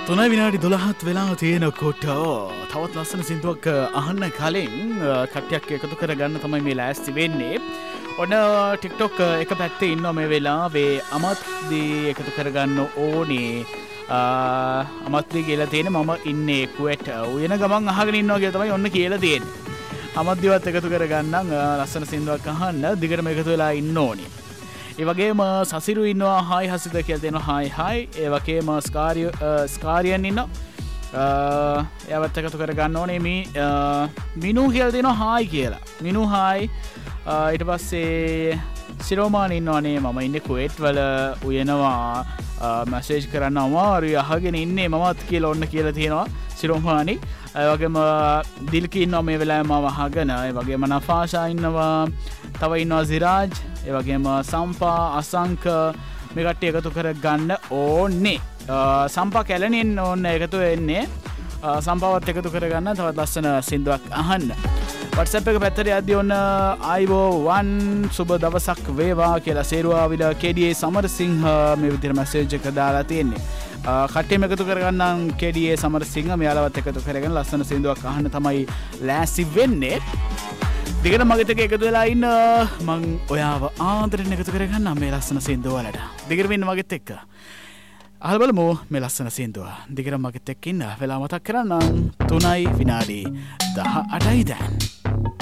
තුනයි විනාඩි 12ත් වෙලා තියෙනකොට තවත් ලස්සන සින්දුවක් අහන්න කලින් කට්ටියක් එකතු කරගන්න තමයි මේ ලෑස්ති වෙන්නේ. ඔන්න TikTok එක පැත්තේ ඉන්නවා මේ වෙලාවේ අමත්දී එකතු කරගන්න ඕනේ. අමත්දී කියලා තියෙන්නේ මම ඉන්නේ කුවේට් උයන ගමන් අහගෙන ඉන්නවා කියලා තමයි ඔන්න කියලා තියෙන්නේ. අමත්දිවත් එකතු කරගන්නම් ලස්සන සින්දුවක් අහන්න දිගටම එකතු වෙලා ඉන්න ඕනේ. ඒ වගේම සසිරු ඉන්නවා හායි හසිත කියලා දෙනවා හායි හායි. ඒ වගේම ස්කාරියන් ඉන්නවා එයාවත් එකතු කරගන්න ඕනේ. මිනු කියලා දෙනවා හායි කියලා. මිනු හායි. ඊට පස්සේ සිරෝමාන් ඉන්නවනේ මම ඉන්නේ කුවේට් වල උයනවා මැසේජ් කරන්න අමාරුයි අහගෙන ඉන්නේ මමත් කියලා ඔන්න කියලා තියෙනවා සිරෝමානි. ඒ වගේම දිල්කි ඉන්නවා මේ වෙලාවේ මම අහගෙන. ඒ වගේම නෆාෂා ඉන්නවා. තව ඉන්නවා සිරාජ්. ඒ වගේම සම්පා අසංක මේ කට්ටිය එකතු කරගන්න ඕනේ. සම්පා කැලණින් ඕන්න එකතු වෙන්නේ. සම්පාවත් එකතු කරගන්න තවත් ලස්සන සින්දුවක් අහන්න. WhatsApp එක පැත්තට යද්දී ඔන්න අයිබෝවන් සුබ දවසක් වේවා කියලා සේරුවාවිල KDA සමරසිංහ මේ විදිහට මැසේජ් එක දාලා තියෙන්නේ. කට්ටියම එකතු කරගන්නම් KDA සමරසිංහ මෙයාලවත් එකතු කරගෙන ලස්සන සින්දුවක් අහන්න තමයි ලෑස්ති වෙන්නේ. දිගට මගෙත් එක්ක එකතු වෙලා ඉන්න මං ඔයාව ආදරෙන් එකතු කරගන්නම් මේ ලස්සන සින්දුව වලට. දිගට වෙන්න මගෙත් එක්ක. අහලා බලමු මේ ලස්සන සින්දුව. දිගට මගෙත් එක්ක ඉන්න වෙලාව මතක් කරන්නම් 3 විනාඩි 18යි දැන්.